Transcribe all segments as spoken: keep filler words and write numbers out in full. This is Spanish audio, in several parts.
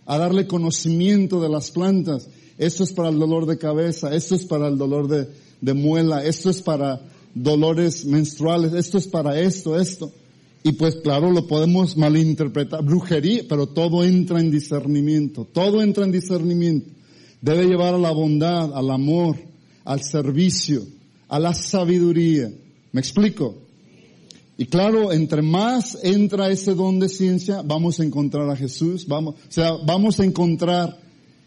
a darle conocimiento de las plantas. Esto es para el dolor de cabeza, esto es para el dolor de, de muela, esto es para dolores menstruales, esto es para esto, esto. Y pues claro, lo podemos malinterpretar, brujería, pero todo entra en discernimiento, todo entra en discernimiento. Debe llevar a la bondad, al amor, al servicio, a la sabiduría. ¿Me explico? Y claro, entre más entra ese don de ciencia, vamos a encontrar a Jesús, vamos, o sea, vamos a encontrar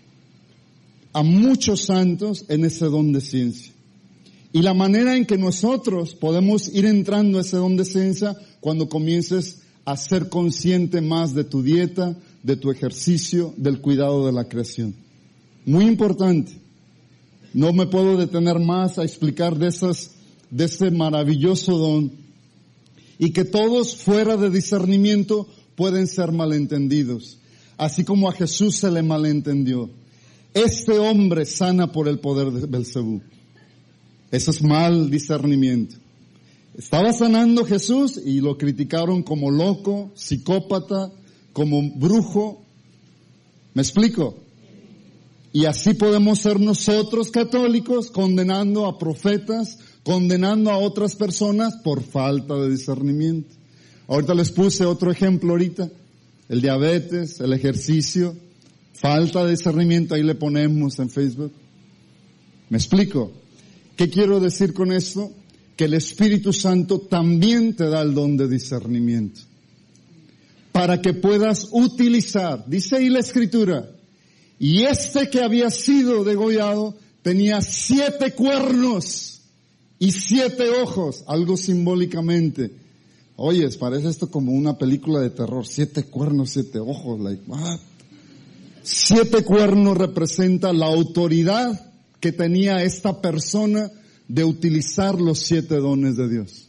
a muchos santos en ese don de ciencia. Y la manera en que nosotros podemos ir entrando a ese don de ciencia, cuando comiences a ser consciente más de tu dieta, de tu ejercicio, del cuidado de la creación. Muy importante. No me puedo detener más a explicar de esas, de ese maravilloso don, y que todos fuera de discernimiento pueden ser malentendidos, así como a Jesús se le malentendió. Este hombre sana por el poder de Belzebú. Eso es mal discernimiento. Estaba sanando Jesús y lo criticaron como loco, psicópata, como brujo. ¿Me explico? Y así podemos ser nosotros católicos condenando a profetas, condenando a otras personas por falta de discernimiento. Ahorita les puse otro ejemplo ahorita, el diabetes, el ejercicio, falta de discernimiento, ahí le ponemos en Facebook. ¿Me explico? ¿Qué quiero decir con esto? Que el Espíritu Santo también te da el don de discernimiento, para que puedas utilizar, dice ahí la Escritura, y este que había sido degollado tenía siete cuernos y siete ojos, algo simbólicamente. Oye, parece esto como una película de terror, siete cuernos, siete ojos, like what? Siete cuernos representa la autoridad que tenía esta persona de utilizar los siete dones de Dios.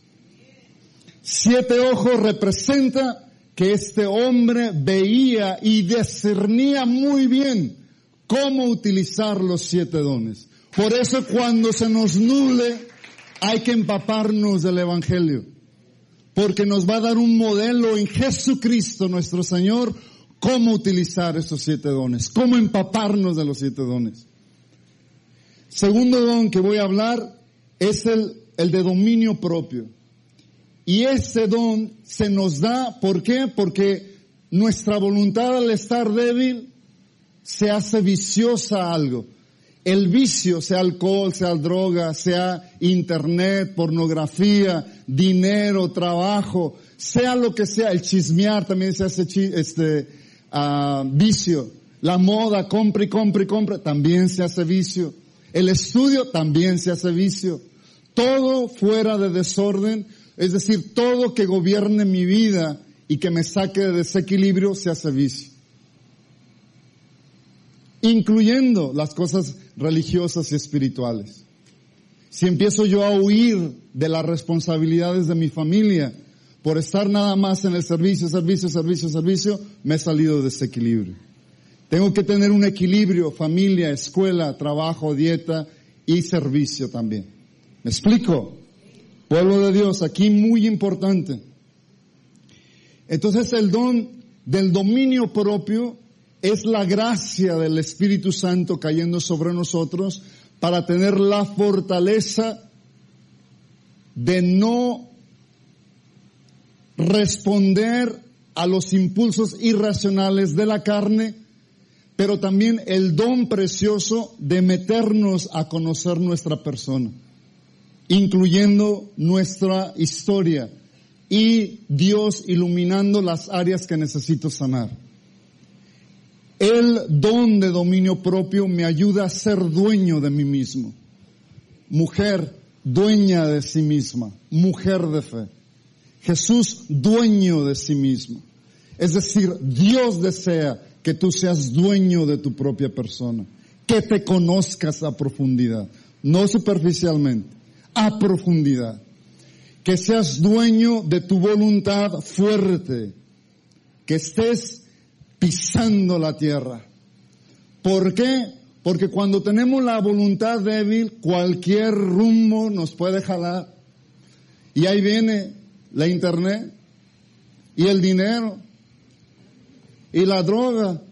Siete ojos representa que este hombre veía y discernía muy bien cómo utilizar los siete dones. Por eso cuando se nos nuble, hay que empaparnos del Evangelio, porque nos va a dar un modelo en Jesucristo nuestro Señor, cómo utilizar esos siete dones, cómo empaparnos de los siete dones. Segundo don que voy a hablar es el, el de dominio propio. Y ese don se nos da, ¿por qué? Porque nuestra voluntad al estar débil se hace viciosa a algo. El vicio, sea alcohol, sea droga, sea internet, pornografía, dinero, trabajo, sea lo que sea, el chismear también se hace chi, este uh, vicio. La moda, compra y compra y compra, también se hace vicio. El estudio también se hace vicio. Todo fuera de desorden, es decir, todo que gobierne mi vida y que me saque de desequilibrio se hace vicio. Incluyendo las cosas religiosas y espirituales. Si empiezo yo a huir de las responsabilidades de mi familia por estar nada más en el servicio, servicio, servicio, servicio, me he salido de desequilibrio. Tengo que tener un equilibrio, familia, escuela, trabajo, dieta y servicio también. ¿Me explico? Pueblo de Dios, aquí muy importante. Entonces el don del dominio propio es la gracia del Espíritu Santo cayendo sobre nosotros para tener la fortaleza de no responder a los impulsos irracionales de la carne, pero también el don precioso de meternos a conocer nuestra persona, incluyendo nuestra historia y Dios iluminando las áreas que necesito sanar. El don de dominio propio me ayuda a ser dueño de mí mismo. Mujer, dueña de sí misma. Mujer de fe. Jesús, dueño de sí mismo. Es decir, Dios desea que tú seas dueño de tu propia persona. Que te conozcas a profundidad. No superficialmente, a profundidad. Que seas dueño de tu voluntad fuerte. Que estés pisando la tierra. ¿Por qué? Porque cuando tenemos la voluntad débil, cualquier rumbo nos puede jalar. Y ahí viene la internet, y el dinero, y la droga,